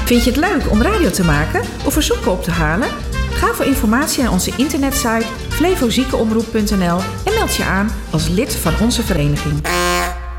Vind je het leuk om radio te maken of verzoeken op te halen? Ga voor informatie naar onze internetsite flevoziekenomroep.nl en meld je aan als lid van onze vereniging.